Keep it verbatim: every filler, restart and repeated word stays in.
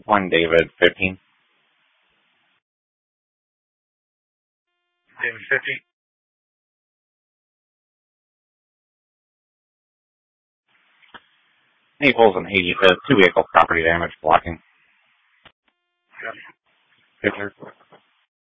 One David, fifteen. David, fifteen. Naples and eighty-fifth, two vehicle property damage blocking. Yep. Picture.